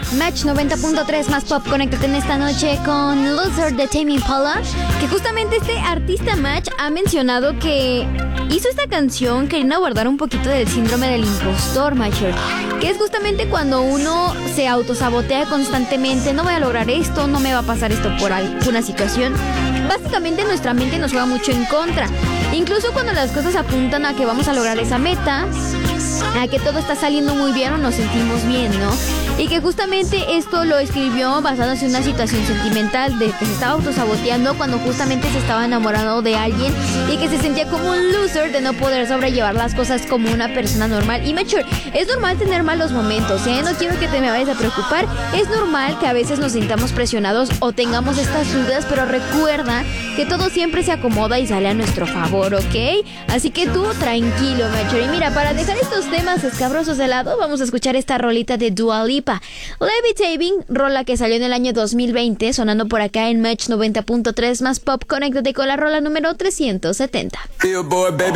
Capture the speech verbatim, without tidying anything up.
Match noventa punto tres más pop, conéctate en esta noche con Loser de Tame Impala, que justamente este artista Match ha mencionado que hizo esta canción queriendo abordar un poquito del síndrome del impostor, Matcher, que es justamente cuando uno se autosabotea constantemente, no voy a lograr esto, no me va a pasar esto por alguna situación. Básicamente nuestra mente nos juega mucho en contra, incluso cuando las cosas apuntan a que vamos a lograr esa meta, a que todo está saliendo muy bien o nos sentimos bien, ¿no? Y que justamente esto lo escribió basándose en una situación sentimental de que se estaba autosaboteando cuando justamente se estaba enamorando de alguien y que se sentía como un loser de no poder sobrellevar las cosas como una persona normal. Y mature, es normal tener malos momentos, ¿eh? No quiero que te me vayas a preocupar. Es normal que a veces nos sintamos presionados o tengamos estas dudas, pero recuerda que todo siempre se acomoda y sale a nuestro favor, ¿ok? Así que tú tranquilo, mature. Y mira, para dejar estos temas escabrosos de lado, vamos a escuchar esta rolita de Dua Lipa, Levitating, rola que salió en el año dos mil veinte, sonando por acá en Match noventa punto tres más pop. Conéctate con la rola número trescientos setenta. Billboard, baby.